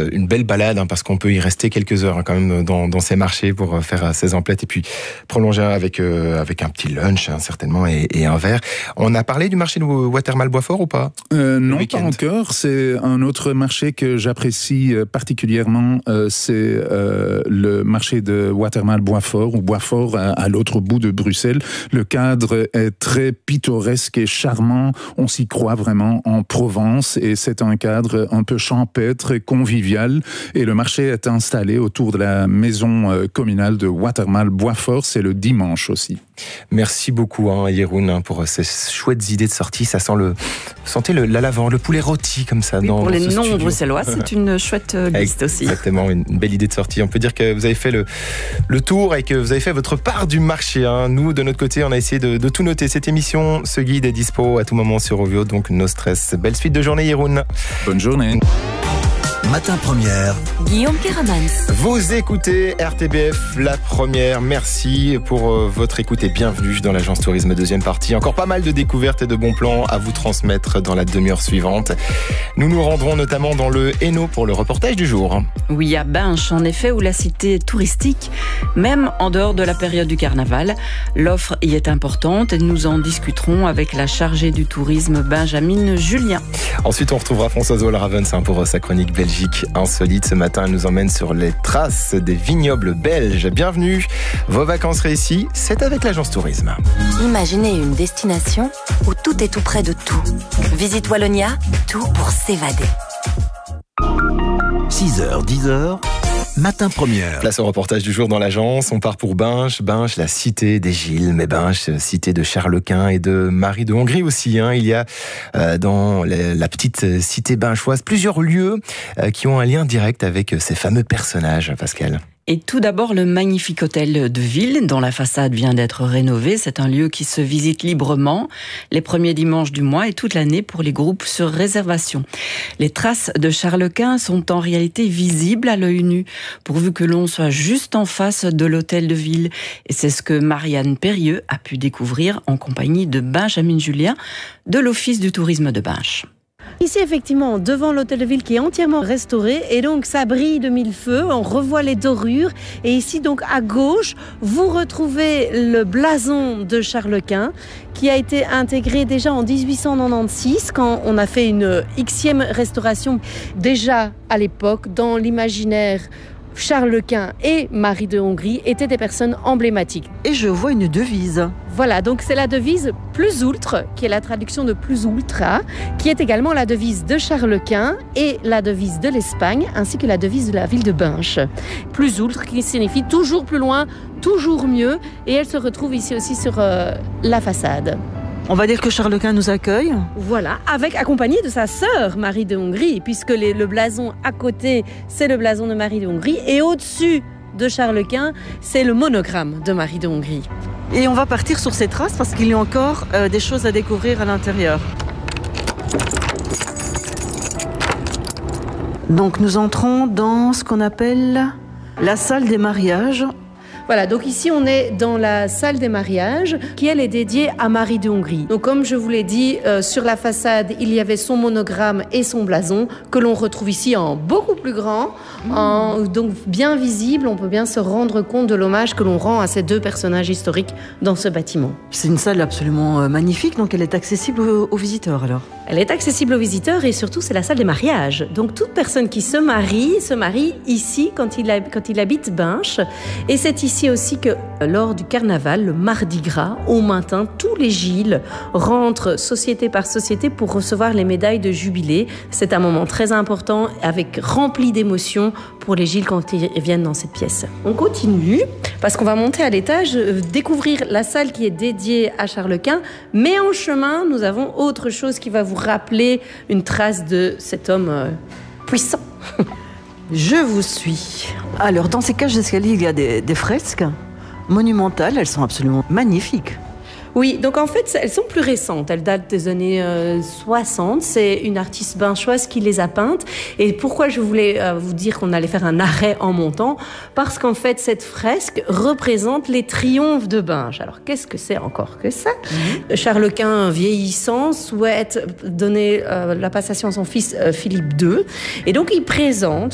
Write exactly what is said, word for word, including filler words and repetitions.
une belle balade, hein, parce qu'on peut y rester quelques heures, hein, quand même dans, dans ces marchés pour faire ses emplettes et puis prolonger avec, euh, avec un petit lunch, hein, certainement, et, et un verre. On a parlé du marché de Watermal-Boisfort ou pas? euh, Non, pas encore. C'est un autre marché que j'apprécie particulièrement. Euh, c'est euh, le marché de Watermal-Boisfort, ou Boisfort à, à l'autre bout de Bruxelles. Le cadre est très pittoresque et charmant. On s'y croit vraiment en Provence et c'est un cadre un peu champêtre et convivial. Et le marché est installé autour de la maison euh, communale de Watermal-Boisfort. C'est le dimanche aussi. Merci beaucoup, hein, Jeroen, hein, pour ces chouettes idées de sortie. Ça sent le, sentez le, la lavande, le poulet rôti comme ça. Oui, dans, pour dans les non-bruxellois, studio. c'est une chouette liste aussi. Exactement, une belle idée de sortie. On peut dire que vous avez fait le, le tour et que vous avez fait votre part du marché, hein. Nous, de notre côté, on a essayé de, de tout noter. Cette émission, ce guide est dispo à tout moment sur Ovio, donc no stress. Belle suite de journée, Jeroen. Bonne journée. Matin Première, Guillaume Keramans. Vous écoutez R T B F, la première. Merci pour euh, votre écoute et bienvenue dans l'agence tourisme deuxième partie. Encore pas mal de découvertes et de bons plans à vous transmettre dans la demi-heure suivante. Nous nous rendrons notamment dans le Hainaut pour le reportage du jour. Oui, à Binche, en effet, où la cité touristique, même en dehors de la période du carnaval, l'offre y est importante et nous en discuterons avec la chargée du tourisme Benjamin Julien. Ensuite, on retrouvera Françoise Olravens pour sa chronique Belgique insolite. Ce matin, elle nous emmène sur les traces des vignobles belges. Bienvenue. Vos vacances réussies, c'est avec l'agence tourisme. Imaginez une destination où tout est tout près de tout. Visite Wallonia, tout pour s'évader. six heures, dix heures, Matin Première. Place au reportage du jour dans l'agence. On part pour Binche. Binche, la cité des Gilles, mais Binche, cité de Charles Quint et de Marie de Hongrie aussi, hein. Il y a euh, dans la, la petite cité binchoise plusieurs lieux euh, qui ont un lien direct avec ces fameux personnages, Pascal. Et tout d'abord, le magnifique hôtel de ville, dont la façade vient d'être rénovée. C'est un lieu qui se visite librement les premiers dimanches du mois et toute l'année pour les groupes sur réservation. Les traces de Charles Quint sont en réalité visibles à l'œil nu, pourvu que l'on soit juste en face de l'hôtel de ville. Et c'est ce que Marianne Périeux a pu découvrir en compagnie de Benjamin Julien de l'Office du tourisme de Binche. Ici, effectivement, devant l'hôtel de ville qui est entièrement restauré et donc ça brille de mille feux, on revoit les dorures et ici donc à gauche, vous retrouvez le blason de Charles Quint qui a été intégré déjà en dix-huit cent quatre-vingt-seize quand on a fait une xième restauration. Déjà à l'époque, dans l'imaginaire, Charles Quint et Marie de Hongrie étaient des personnes emblématiques. Et je vois une devise. Voilà, donc c'est la devise plus ultre, qui est la traduction de plus ultra, qui est également la devise de Charles Quint et la devise de l'Espagne, ainsi que la devise de la ville de Binche. Plus ultre, qui signifie toujours plus loin, toujours mieux, et elle se retrouve ici aussi sur euh, la façade. On va dire que Charles Quint nous accueille. Voilà, avec accompagné de sa sœur Marie de Hongrie, puisque les, le blason à côté, c'est le blason de Marie de Hongrie, et au-dessus de Charles Quint, c'est le monogramme de Marie de Hongrie. Et on va partir sur ces traces parce qu'il y a encore euh, des choses à découvrir à l'intérieur. Donc nous entrons dans ce qu'on appelle la salle des mariages. Voilà, donc ici on est dans la salle des mariages qui elle est dédiée à Marie de Hongrie. Donc comme je vous l'ai dit, euh, sur la façade il y avait son monogramme et son blason que l'on retrouve ici en beaucoup plus grand, mmh. en, donc bien visible. On peut bien se rendre compte de l'hommage que l'on rend à ces deux personnages historiques dans ce bâtiment. C'est une salle absolument euh, magnifique, donc elle est accessible aux, aux visiteurs alors. Elle est accessible aux visiteurs et surtout c'est la salle des mariages. Donc toute personne qui se marie, se marie ici quand il, a, quand il habite Binche. Et c'est ici aussi que lors du carnaval, le Mardi Gras, au matin, tous les Gilles rentrent société par société pour recevoir les médailles de jubilé. C'est un moment très important avec rempli d'émotions pour les Gilles quand ils viennent dans cette pièce. On continue parce qu'on va monter à l'étage, découvrir la salle qui est dédiée à Charles Quint, mais en chemin, nous avons autre chose qui va vous rappeler une trace de cet homme euh, puissant. Je vous suis. Alors, dans ces cages d'escalier, il y a des, des fresques monumentales. Elles sont absolument magnifiques. Oui, donc en fait, elles sont plus récentes. Elles datent des années euh, soixante. C'est une artiste binchoise qui les a peintes. Et pourquoi je voulais euh, vous dire qu'on allait faire un arrêt en montant? Parce qu'en fait, cette fresque représente les triomphes de Binche. Alors, qu'est-ce que c'est encore que ça? Mmh. Charles Quint, vieillissant, souhaite donner euh, la passation à son fils euh, Philippe deux. Et donc, il présente